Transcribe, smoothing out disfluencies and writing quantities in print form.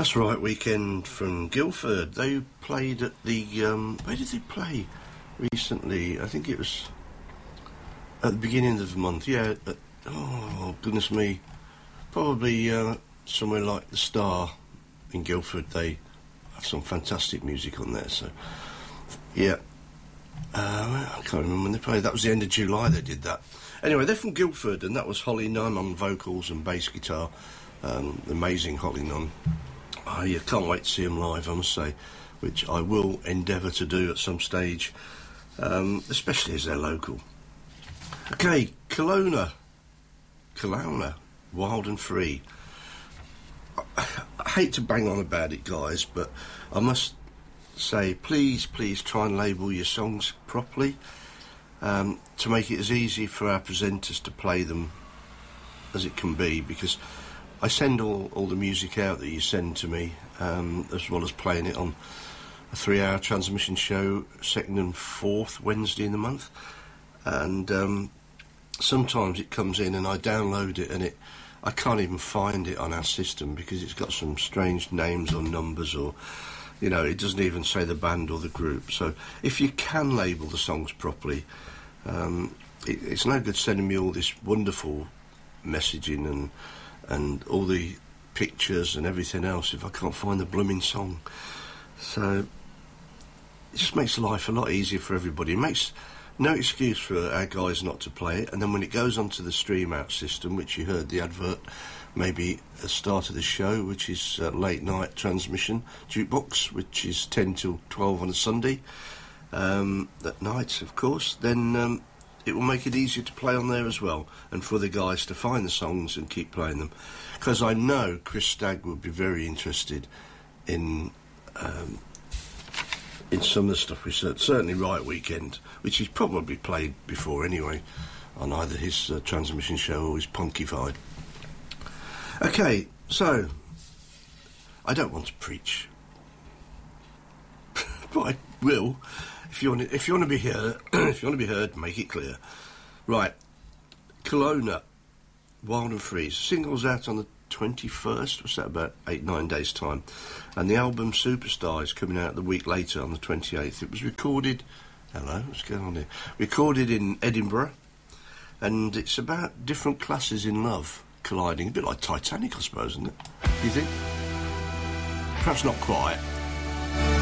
That's right, Weekend from Guildford. They played at the... where did they play recently? I think it was at the beginning of the month. Yeah, oh, goodness me. Probably somewhere like the Star in Guildford. They have some fantastic music on there, so... Yeah. I can't remember when they played. That was the end of July they did that. Anyway, they're from Guildford, and that was Holly Nunn on vocals and bass guitar. Amazing Holly Nunn. I can't wait to see them live, I must say, which I will endeavour to do at some stage, especially as they're local. Okay, Kelowna, Wild and Free. I hate to bang on about it, guys, but I must say, please try and label your songs properly, to make it as easy for our presenters to play them as it can be, because I send all the music out that you send to me, as well as playing it on a 3-hour transmission show, second and fourth Wednesday in the month. And sometimes it comes in and I download it and I can't even find it on our system because it's got some strange names or numbers, or, you know, it doesn't even say the band or the group. So if you can label the songs properly, it's no good sending me all this wonderful messaging and all the pictures and everything else if I can't find the blooming song. So it just makes life a lot easier for everybody. It makes no excuse for our guys not to play it, and then when it goes onto the stream out system, which you heard the advert maybe at the start of the show, which is late night transmission jukebox, which is 10 till 12 on a Sunday at night, of course, then it will make it easier to play on there as well, and for the guys to find the songs and keep playing them. Because I know Chris Stagg would be very interested in some of the stuff we said. Certainly Right Weekend, which he's probably played before anyway, on either his transmission show or his Punkified. Okay, so I don't want to preach, but I will. If you want to be heard, if you want to be heard, make it clear. Right, Kelowna, Wild and Free. Singles out on the 21st. What's that, about 8-9 days time? And the album Superstar is coming out the week later on the 28th. It was recorded. Hello, what's going on here? Recorded in Edinburgh, and it's about different classes in love colliding. A bit like Titanic, I suppose, isn't it? Do you think? Perhaps not quite.